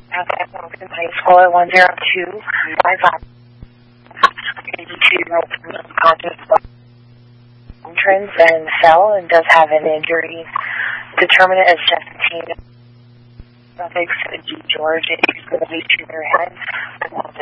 at Wilson High School at 102 55 82-year-old unconscious entrance and fell and does have an injury. Determinant as 17. Suffix G. George. He's going to be to their head.